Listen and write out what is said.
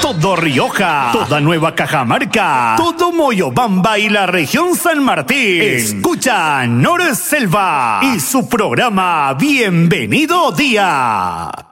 todo Rioja, toda Nueva Cajamarca, todo Moyobamba y la región San Martín. Escucha Nor Selva y su programa Bienvenido Día.